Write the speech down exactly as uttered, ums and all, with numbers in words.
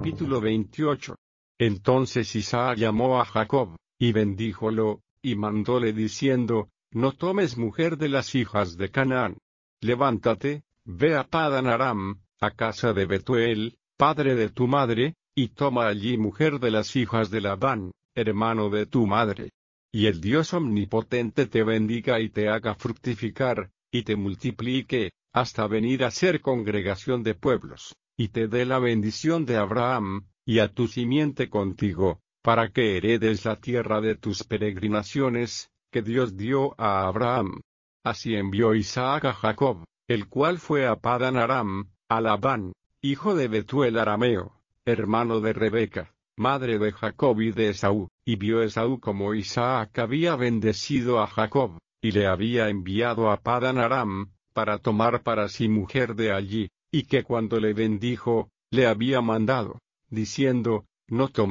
Capítulo veintiocho. Entonces Isaac llamó a Jacob, y bendíjolo, y mandóle diciendo: No tomes mujer de las hijas de Canaán. Levántate, ve a Padan Aram, a casa de Betuel, padre de tu madre, y toma allí mujer de las hijas de Labán, hermano de tu madre. Y el Dios omnipotente te bendiga y te haga fructificar, y te multiplique, hasta venir a ser congregación de pueblos, y te dé la bendición de Abraham, y a tu simiente contigo, para que heredes la tierra de tus peregrinaciones, que Dios dio a Abraham. Así envió Isaac a Jacob, el cual fue a Padan Aram, a Labán, hijo de Betuel arameo, hermano de Rebeca, madre de Jacob y de Esaú, y vio Esaú como Isaac había bendecido a Jacob, y le había enviado a Padan Aram, para tomar para sí mujer de allí, y que cuando le bendijo, le había mandado, diciendo: No tomes